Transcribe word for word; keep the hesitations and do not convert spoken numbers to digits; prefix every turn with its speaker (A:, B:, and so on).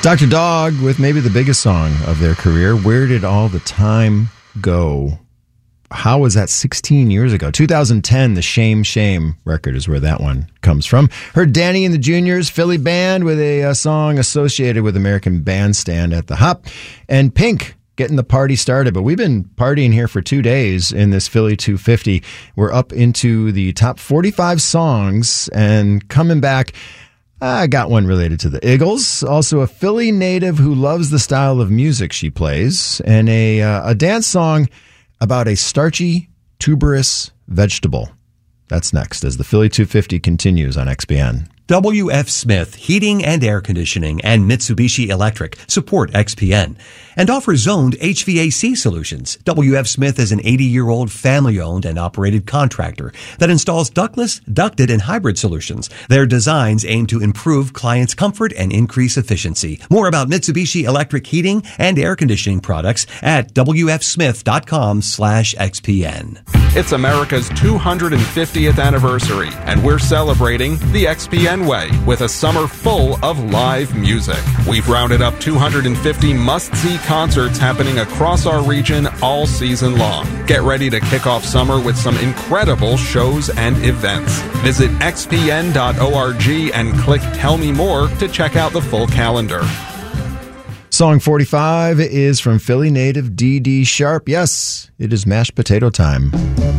A: Doctor Dog with maybe the biggest song of their career, Where Did All the Time Go? How was that sixteen years ago? two thousand ten, the Shame Shame record is where that one comes from. Heard Danny and the Juniors, Philly band with a, a song associated with American Bandstand at the Hop. And Pink getting the party started. But we've been partying here for two days in this Philly two fifty. We're up into the top forty-five songs and coming back. I got one related to the Eagles, also a Philly native who loves the style of music she plays, and a uh, a dance song about a starchy, tuberous vegetable. That's next as the Philly two fifty continues on X P N.
B: W F. Smith Heating and Air Conditioning and Mitsubishi Electric support X P N and offer zoned H V A C solutions. W F. Smith is an eighty-year-old family-owned and operated contractor that installs ductless, ducted, and hybrid solutions. Their designs aim to improve clients' comfort and increase efficiency. More about Mitsubishi Electric Heating and Air Conditioning products at W F smith dot com slash X P N.
C: It's America's two hundred fiftieth anniversary, and we're celebrating the X P N way with a summer full of live music. We've rounded up two hundred fifty must-see concerts happening across our region all season long. Get ready to kick off summer with some incredible shows and events. Visit X P N dot org and click Tell Me More to check out the full calendar.
A: Song forty-five is from Philly native Dee Dee Sharp. Yes, it is mashed potato time.